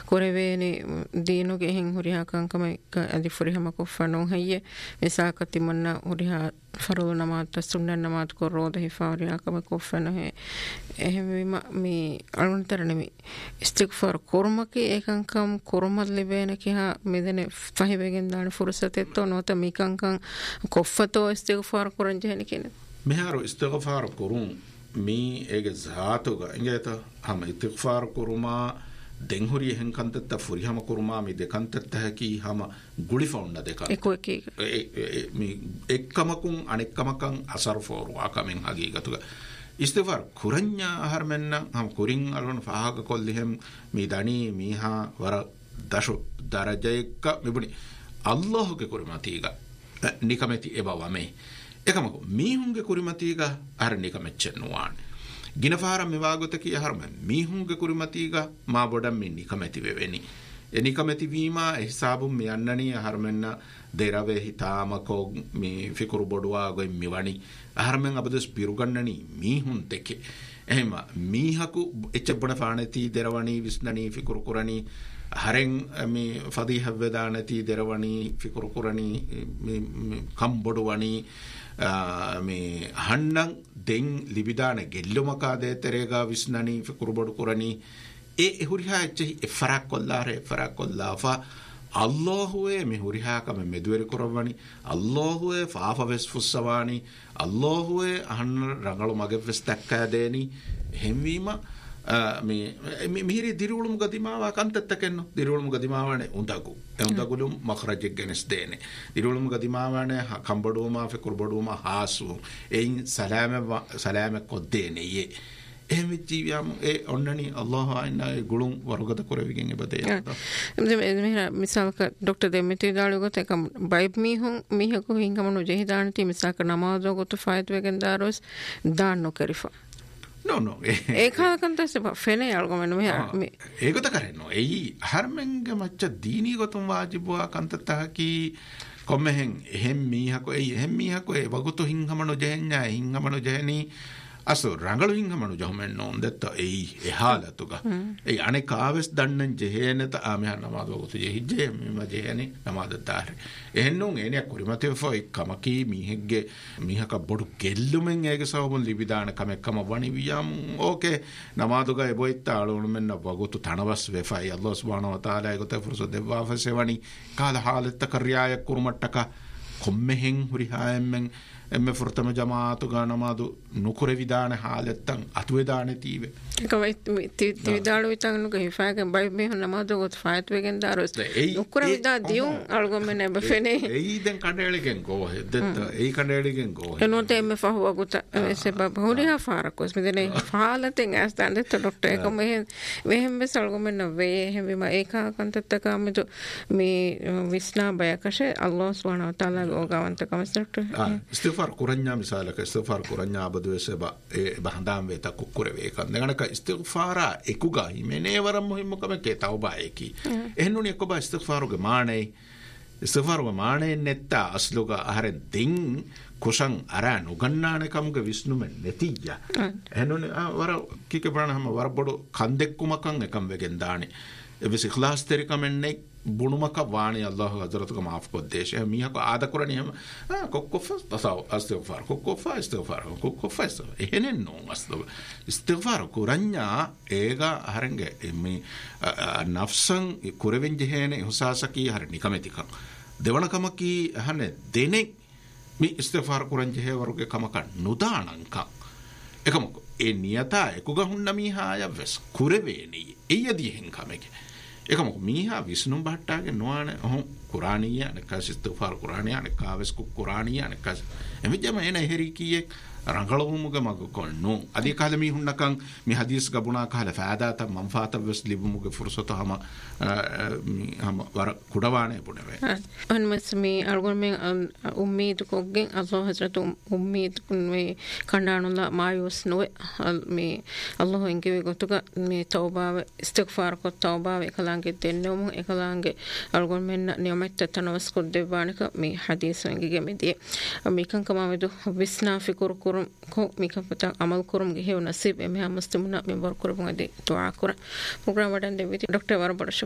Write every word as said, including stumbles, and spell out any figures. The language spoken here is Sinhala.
ಕೊರೆವೇನೆ ದೀನುಗೆ ಹೆಂಗ್ ಹುರಿಹಾ ಕಂಕಮ ಅದಿ ಫುರಿಹಮ ಕೊಫನೋ ಹಯ್ಯೆ ಮಿಸಾಕತಿ ಮನ್ನ ಹುರಿಹಾ ಫರುಲ್ ನಮಾತ್ ಸುನ್ನನ್ ನಮಾತ್ ಕೊರೋದ ಹಿಫಾರಿಯಾ ಕಮ ಕೊಫನೋ ಹೆ ಎಹಮಿಮ ಮಿ ಅಳುಂತರನಮಿ ಇಸ್ತಿಗ್ಫಾರ್ ಕೊರ್ಮಕಿ ಏಕಂಕಂ ಕೊರ್ಮಲ್ ಲಿಬೇನೆ ಕಿಹಾ ಮೆದನೆ ಫಹಿಬೆಗೆನ್ ದಾಣ ಫುರ್ಸತೆತ್ತೋ ನೋತ ಮಿಕಂಕಂ ಕೊಫತೋ ಇಸ್ತಿಗ್ಫಾರ್ ಕೊರಂಜೆನೆ ಕಿನೆ මෙහාරු ඉස්තිග්ෆාර කුරුම් මේ ඒගේ සාතුග ඉංගේත හම ඉස්තිග්ෆාර කුරුමා දෙන්හුරිය හෙන්කන්තත්ත ෆුරිහම කුරුමා මේ දෙකන්තත්ත හැකි හම ගුලි ෆවුන්න දෙක එකෝ එකී මේ එක්කමකුන් අනෙක්කමකන් අසර් ෆෝරු ආකමෙන් හගීගතුග ඉස්තිග්ෆාර කුරඤ්ඤා හර්මෙන්න හම කුරින් අලුන ෆාහක කොල්ලිහෙම් මේ දණී මීහා වර දශු දරජයක මෙබුනි අල්ලාහ්ගේ කුරුමාතීග නිකමෙති එබවමේ එකමක මීහුන්ගේ කුරිමතීග අර නිකමෙච්චෙන්නුවාන ගිනපාර මෙවාගතකී හර්ම මීහුන්ගේ කුරිමතීග මා බොඩම් මේ නිකමෙති වෙවෙනි ඒ නිකමෙති වීමා හිසාබුම් යන්නණී හර්මෙන්න දෙරවේ හිතාමකෝ මේ ෆිකුරු බොඩුවා ගොයි මෙවණි හර්මෙන් අබදස් පිරුගන්නණී මීහුන් දෙකේ එහෙම මීහකු එච්චබණ ෆාණති දෙරවණී විස්නණී ෆිකුරු කුරණී හරෙන් මේ ෆදීහ වේදානති දෙරවණී ෆිකුරු කුරණී මේ කම්බොඩුවණී මේ හන්නන් දෙන් ලිබිදාන ගෙල්ලුමකා දේතරේගා විස්නණී ෆිකුරු බොඩු කුරණී ඒ හුරිහා එච්චි එෆරක් කොල්ලාරේ එෆරක් කොල්ලාෆා අල්ලාහුවේ මේ හුරිහා කම මෙදුවර කරවණි අල්ලාහුවේ ෆාෆවෙස් ෆුස්සවානි අල්ලාහුවේ අහන්න රංගල මගේ වෙස් තක්කා දේනි හෙම්වීම මේ මිහිරි දිරුළුම් ගදිමාව කන්තත්තකෙන්නු දිරුළුම් ගදිමාවනේ උඳගු එඳගුලුම් මඛරජෙක් ගනස් දේනේ දිරුළුම් ගදිමාවනේ කම්බඩුමා ෆිකුර්බඩුමා හාසු එයින් සලාම සලාම කොද්දේනේ යේ එහෙම ජීවියම් ඒ ඔන්නනි අල්ලාහ් අයිනා ගුළුම් වරගත කරවිගෙන් එබදේ මෙහෙර මිසල්ක ડોක්ටර් දෙමිති දාලුගත එක බයිබ් මිහුන් මිහකු හින්ගමනු ජෙහිදානති මිසක නමාදෝ ගොත ෆයිත් වෙගෙන් දාරොස් දාන්නෝ කරිෆා no no ඒකාකන්තස ෆෙනේ අල්ගමන මෙහෙර ඒකත කරන්නේ එයි හර්මෙන්ගේ මච්ච දීනී ගොතුම් වාජිබුවා කන්තතහකි කොම්මෙහෙන් එහෙම් මීහකෝ එයි එහෙම් මීහකෝ ඒ වගුතු හින්ගමනු ජෙහෙන්ඥා හින්ගමනු ජෙහෙනී අසෝ රංගලු හින්ගමනු ජොමෙන් නොන්දත්ත එයි එහාලතුග ඒ අනේ කාවස් දන්නන් ජෙහෙනත ආමහ නමාද වගුතු ජෙහිජ්ජේ මෙම ජෙහෙනි නමාද දාර එහෙන්නුන් එනේ කුරිමතේ ෆෝ එක්කමකි මීහෙක්ගේ මීහක බොඩු ගෙල්ලුමෙන් ඒගේ සවබුන් ලිබිදාන කමෙක්කම වණි වියම් ඕකේ නමාදුග එබොයිත්ත ආලුණු මෙන්න වගුතු තනවස් වෙෆයි අල්ලාහ් සුබ්හානහු වතාලා ඒකට ෆුර්සත් දෙවා ෆසෙවණි කාල හාලත කර්යාය කුරුමට්ටක කොම්මෙහෙන් හුරිහායෙන්ෙන් එම්මෙ ෆුර්තම ජමාතු ගානමාදු නුකුර විදාන හාලත්තන් අතුවේදාන තීවේ එකවයි තිවිදාල විතං නුක හිෆාගෙන් බයි මේ නමාදු ගොත් ෆයිත් වෙගෙන් දාරොස් නුකුර විදා දියුන් අල්ගොම්මෙ බෆෙනේ එයි දැන් කඩේලගෙන් ගෝ හෙද්දත් එයි කඩේලගෙන් ගෝ එනොත එම්මෙ ෆහුව ගොත සබ බහුලියා ෆාරකොස් මෙදනේ හාලතෙන් ඇස්තන් දෙත ડોක්ටර් එක මෙහෙ මෙහෙම සල්ගොම්මෙ නවේ එහෙම ඒකාකන්තත්තකමතු මේ විස්නා බයකෂේ අල්ලාහ් සුබ්හානහු වතාලා ඕගවන්තකම සට්ට ඉස්තිග්ෆාර කුරඤ්ඤා මිසාලක ඉස්තිග්ෆාර කුරඤ්ඤා බදුවේසබ ඒ බහඳාම් වේත කුක්කුර වේ කන්දගණක ඉස්තිග්ෆාර එකුගා හිමනේ වරම් මොහිම්මකම කේ තවබා ඒකි එහෙන්නුනි එක්ක බා ඉස්තිග්ෆාරුගේ මානේ ඉස්තිග්ෆාරුගේ මානේ නෙත්ත අස්ලුග අහරෙන් දින් කුෂන් අරා නුගන්නානකම්ගේ විස්නුමෙන් නැතිය එහෙන්නුනි වර කික බණහම වර බොඩු කන්දෙක්කුමකන් එකම් වෙගෙන් දානේ එවිස ඉඛලාස් තරිකමන්නේ බුණුමක වාණි අල්ලාහ් හදරතුක මාෆ් කොද්දේශ මියක ආද කරණියම කොක්කොෆස් තසව අස්තිග්ෆාර කොක්කොෆා ඉස්තිග්ෆාර කොක්කොෆස් එහෙනෙන් නෝ අස්තව ඉස්තිග්ෆාර කුරඤ්ඤා ඒගා හරංගේ මේ නෆ්සන් කුරෙවෙන් ජෙහෙනේ හුසාසකී හර නිකමෙතික දෙවනකමකී අහන්නේ දෙනේ මේ ඉස්තිග්ෆාර කුරඤ්ඤ ජෙහෙ වරුගේ කමක නුදානංක එකමක ඒ නියතා එකුග හුන්න මීහාය වෙස් කුරෙවේනී එයදී හෙන් කමක එකම මීහා විෂ්ණු බට්ටාගේ නොවන ඔහොම කුරාණීය අනක ඉස්තිග්ෆාර කුරාණීය අනක වස්කු කුරාණීය අනක එමිජම එන හෙරිකියේ රංගලවමුග මග කොන්නෝ අදී කාලේ මී හුන්නකන් මේ හදීස් ගබුණා කාලේ ෆාදාත මන්ෆාත වස් ලිබමුග ෆුර්සත හම හම වර කුඩවානේ පුනේ අන්මස් මේ අල්ගොන්මෙන් උම්මීද් කොග්ගෙන් අල්ලාහ් හස්රත උම්මීද් මේ කණ්ඩානුල්ලා මායුස් නොවේ මේ අල්ලාහ් එන්ගේ ගොතුක මේ තෞබාව ඉස්තිග්ෆාර කො තෞබාව එකලංගේ දෙන්නොමු එකලංගේ අල්ගොන්මෙන් නියමෙත් තනවස් කොද්දේවානික මේ හදීස් එන්ගේ මෙදී මේකන් කමවෙදු විස්නා ෆිකුර kurum ko mika pata amal kurum ge hew nasib eme muslimuna member kurum ade dua kura program wadan de doctor war bada